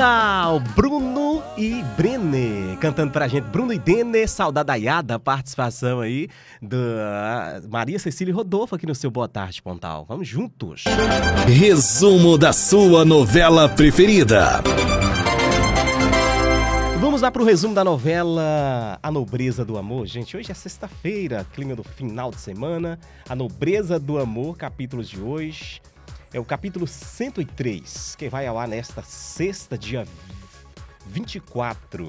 Casal Bruno e Brenner cantando pra gente. Bruno e Brenner, saudadaiada, participação aí da Maria Cecília e Rodolfo aqui no seu Boa Tarde, Pontal. Vamos juntos. Resumo da sua novela preferida. Vamos lá pro resumo da novela A Nobreza do Amor. Gente, hoje é sexta-feira, clima do final de semana. A Nobreza do Amor, capítulos de hoje. É o capítulo 103, que vai ao ar nesta sexta, dia 24.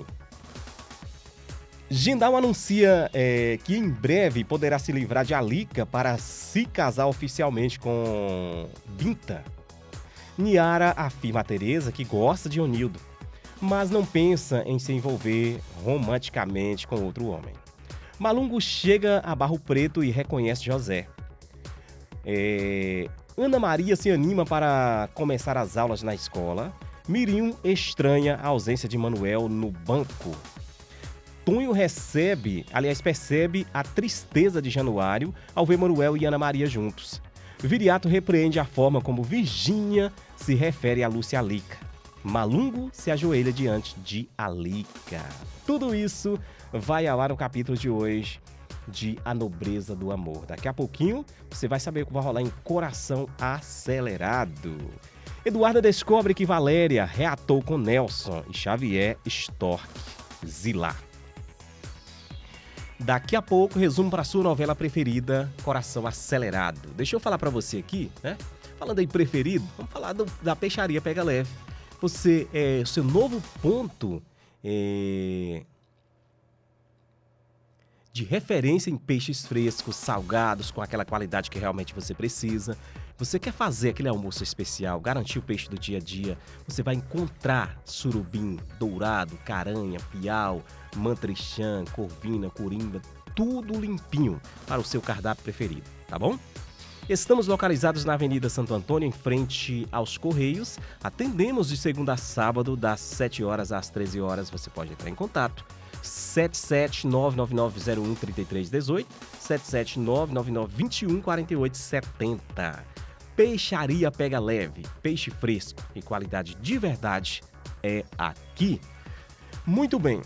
Jindal anuncia que em breve poderá se livrar de Alika para se casar oficialmente com Binta. Niara afirma a Teresa que gosta de Onildo, mas não pensa em se envolver romanticamente com outro homem. Malungo chega a Barro Preto e reconhece José. Ana Maria se anima para começar as aulas na escola. Mirim estranha a ausência de Manuel no banco. Tonho percebe a tristeza de Januário ao ver Manuel e Ana Maria juntos. Viriato repreende a forma como Virgínia se refere a Lúcia Alika. Malungo se ajoelha diante de Alika. Tudo isso vai ao ar no capítulo de hoje de A Nobreza do Amor. Daqui a pouquinho você vai saber o que vai rolar em Coração Acelerado. Eduarda descobre que Valéria reatou com Nelson e Xavier Storck Zilar. Daqui a pouco, resumo para a sua novela preferida, Coração Acelerado. Deixa eu falar para você aqui, né? Falando aí preferido, vamos falar da Peixaria Pega Leve. Você, seu novo ponto de referência em peixes frescos, salgados, com aquela qualidade que realmente você precisa. Você quer fazer aquele almoço especial, garantir o peixe do dia a dia, você vai encontrar surubim, dourado, caranha, piau, mantrixã, corvina, corimba, tudo limpinho para o seu cardápio preferido, tá bom? Estamos localizados na Avenida Santo Antônio, em frente aos Correios. Atendemos de segunda a sábado, das 7 horas às 13 horas. Você pode entrar em contato. 77999013318, 77999214870. Peixaria Pega Leve, peixe fresco e qualidade de verdade é aqui. Muito bem.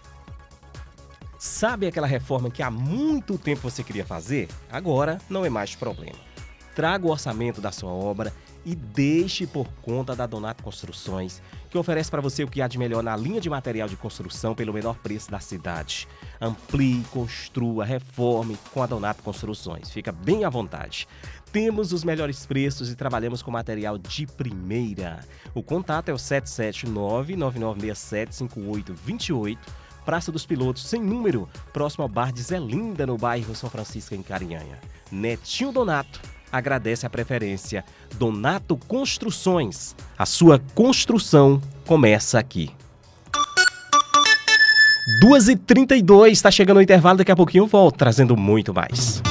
Sabe aquela reforma que há muito tempo você queria fazer? Agora não é mais problema. Traga o orçamento da sua obra e deixe por conta da Donato Construções, que oferece para você o que há de melhor na linha de material de construção pelo menor preço da cidade. Amplie, construa, reforme com a Donato Construções. Fica bem à vontade. Temos os melhores preços e trabalhamos com material de primeira. O contato é o 779-9967-5828, Praça dos Pilotos, sem número, próximo ao bar de Zé Linda, no bairro São Francisco, em Carinhanha. Netinho Donato agradece a preferência. Donato Construções. A sua construção começa aqui. 2h32, está chegando o intervalo, daqui a pouquinho eu volto trazendo muito mais.